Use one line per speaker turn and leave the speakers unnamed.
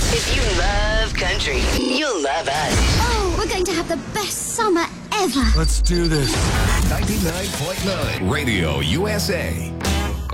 If you love country, you'll love us.
Oh, we're going to have the best summer ever.
Let's do this.
99.9 Radio USA.